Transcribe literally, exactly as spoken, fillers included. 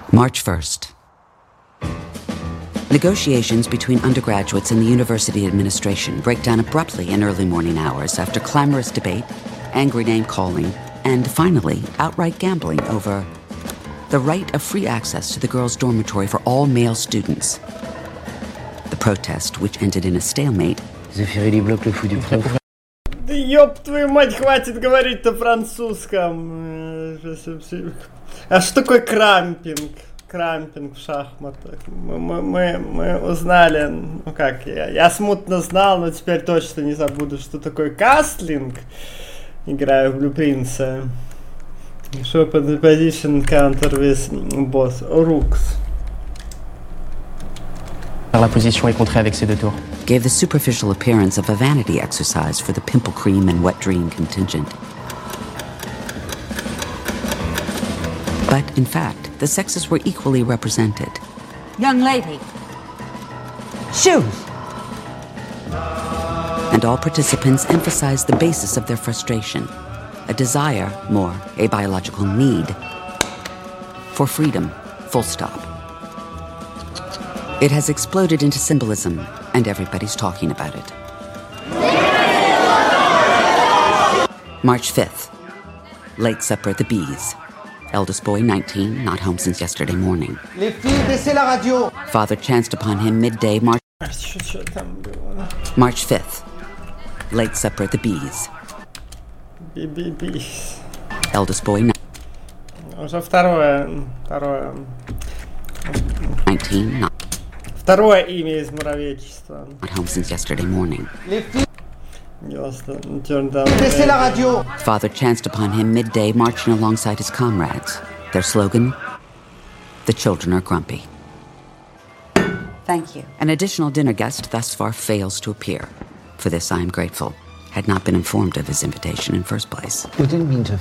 March first. Negotiations between undergraduates and the university administration break down abruptly in early morning hours after clamorous debate, angry name-calling, and finally, outright gambling over the right of free access to the girls' dormitory for all male students. The protest, which ended in a stalemate, Да ёб твою мать, хватит говорить на французском. А что такое крампинг? Крампинг в шахматах. Мы, мы, мы узнали, ну как, я, я смутно знал, но теперь точно не забуду, что такое кастлинг. Играю в Блюпринца. Short position counter with boss rooks. La position est contrée avec ces deux tours. Gave the superficial appearance of a vanity exercise for the pimple cream and wet dream contingent. But, in fact, the sexes were equally represented. Young lady. Shoes. And all participants emphasized the basis of their frustration, a desire, more, a biological need, for freedom, full stop. It has exploded into symbolism, and everybody's talking about it. March fifth. Late supper at the Bees. Eldest boy, nineteen, not home since yesterday morning. Les filles, baissez la radio. Father chanced upon him midday, March... March fifth. Late supper at the Bees. Bees. Eldest boy, Уже второе, второе. nineteen, not... Второе имя из муравейчества. Not home since yesterday morning. Les filles, Turn down. baissez la radio. Father chanced upon him midday marching alongside his comrades. Their slogan, "The children are grumpy." Thank you. An additional dinner guest thus far fails to appear. For this I am grateful. Had not been informed of his invitation in first place. We didn't mean to